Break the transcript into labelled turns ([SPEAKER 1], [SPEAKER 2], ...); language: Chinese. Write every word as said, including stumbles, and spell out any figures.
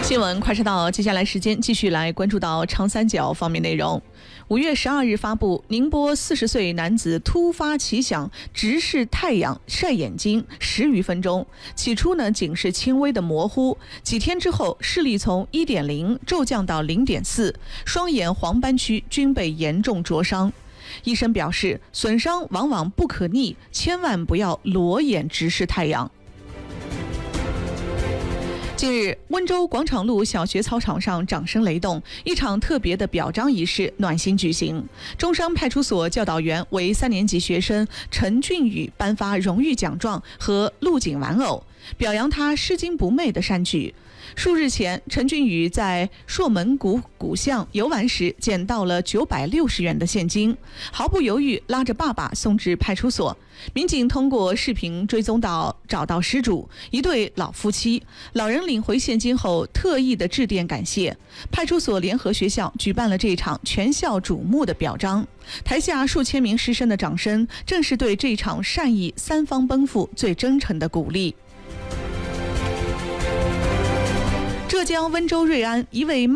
[SPEAKER 1] 新闻快车道，接下来时间继续来关注到长三角方面内容。五月十二日发布，宁波四十岁男子突发奇想直视太阳晒眼睛十余分钟，起初呢仅是轻微的模糊，几天之后视力从 一点零 骤降到 零点四， 双眼黄斑区均被严重灼伤。医生表示，损伤往往不可逆，千万不要裸眼直视太阳。近日，温州广场路小学操场上掌声雷动，一场特别的表彰仪式暖心举行。中山派出所教导员为三年级学生陈俊宇颁发荣誉奖状和鹿颈玩偶，表扬他拾金不昧的善举。数日前，陈俊宇在朔门谷古巷游玩时捡到了九百六十元的现金，毫不犹豫拉着爸爸送至派出所。民警通过视频追踪到找到失主，一对老夫妻。老人领回现金后，特意的致电感谢。派出所联合学校举办了这场全校瞩目的表彰，台下数千名师生的掌声，正是对这场善意三方奔赴最真诚的鼓励。浙江温州瑞安一位